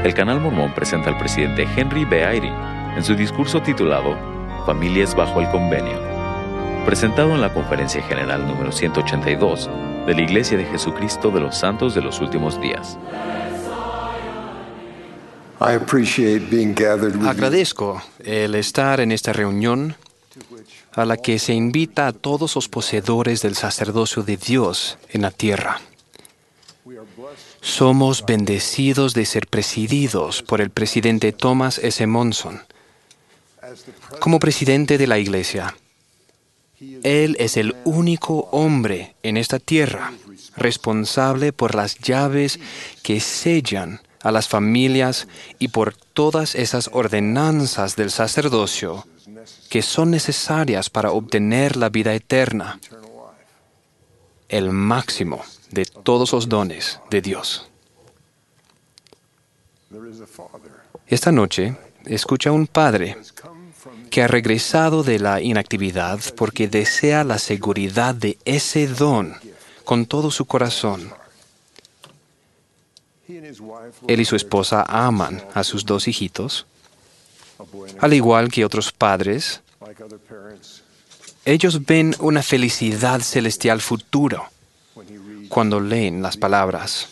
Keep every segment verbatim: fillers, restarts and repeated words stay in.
el Canal Mormón presenta al presidente Henry B. Eyring en su discurso titulado Familias bajo el Convenio, presentado en la Conferencia General número ciento ochenta y dos de la Iglesia de Jesucristo de los Santos de los Últimos Días. Agradezco el estar en esta reunión a la que se invita a todos los poseedores del sacerdocio de Dios en la tierra. Somos bendecidos de ser presididos por el presidente Thomas S. Monson. Como presidente de la Iglesia, él es el único hombre en esta tierra responsable por las llaves que sellan a las familias y por todas esas ordenanzas del sacerdocio que son necesarias para obtener la vida eterna, el máximo de todos los dones de Dios. Esta noche escucha a un padre que ha regresado de la inactividad porque desea la seguridad de ese don con todo su corazón. Él y su esposa aman a sus dos hijitos, al igual que otros padres. Ellos ven una felicidad celestial futura cuando leen las palabras.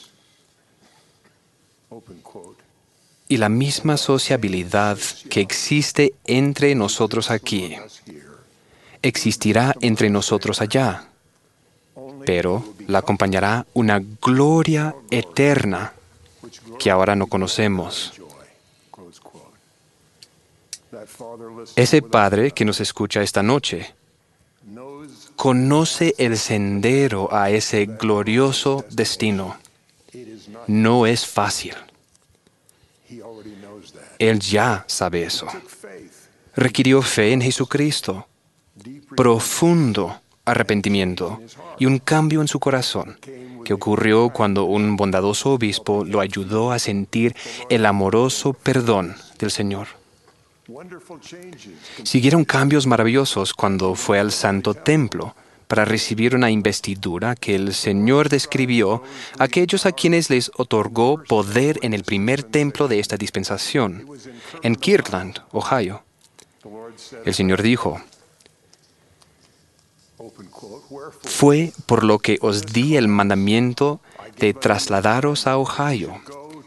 Y la misma sociabilidad que existe entre nosotros aquí existirá entre nosotros allá, pero la acompañará una gloria eterna que ahora no conocemos. Ese Padre que nos escucha esta noche conoce el sendero a ese glorioso destino. No es fácil. Él ya sabe eso. Requirió fe en Jesucristo, profundo arrepentimiento y un cambio en su corazón, que ocurrió cuando un bondadoso obispo lo ayudó a sentir el amoroso perdón del Señor. Siguieron cambios maravillosos cuando fue al Santo Templo para recibir una investidura que el Señor describió a aquellos a quienes les otorgó poder en el primer templo de esta dispensación, en Kirtland, Ohio. El Señor dijo: «Fue por lo que os di el mandamiento de trasladaros a Ohio,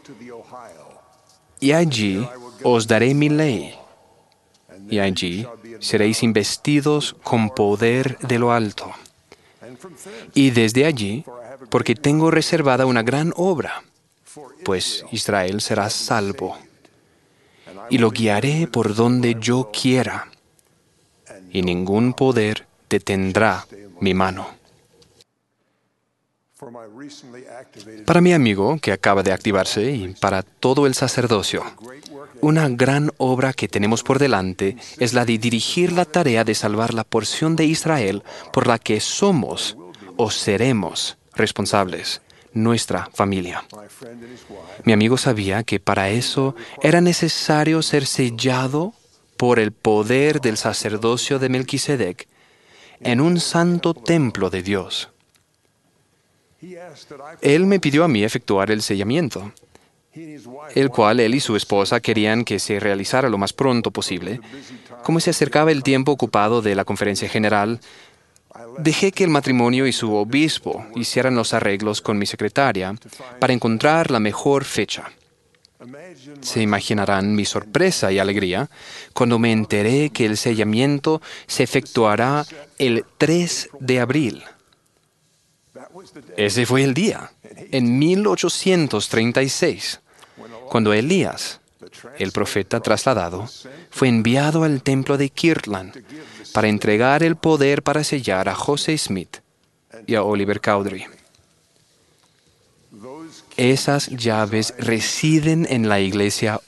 y allí os daré mi ley, y allí seréis investidos con poder de lo alto. Y desde allí, porque tengo reservada una gran obra, pues Israel será salvo, y lo guiaré por donde yo quiera, y ningún poder detendrá mi mano». Para mi amigo que acaba de activarse y para todo el sacerdocio, una gran obra que tenemos por delante es la de dirigir la tarea de salvar la porción de Israel por la que somos o seremos responsables, nuestra familia. Mi amigo sabía que para eso era necesario ser sellado por el poder del sacerdocio de Melquisedec en un santo templo de Dios. Él me pidió a mí efectuar el sellamiento, el cual él y su esposa querían que se realizara lo más pronto posible. Como se acercaba el tiempo ocupado de la conferencia general, dejé que el matrimonio y su obispo hicieran los arreglos con mi secretaria para encontrar la mejor fecha. Se imaginarán mi sorpresa y alegría cuando me enteré que el sellamiento se efectuará el tres de abril. Ese fue el día, en mil ochocientos treinta y seis, cuando Elías, el profeta trasladado, fue enviado al templo de Kirtland para entregar el poder para sellar a José Smith y a Oliver Cowdery. Esas llaves residen en la iglesia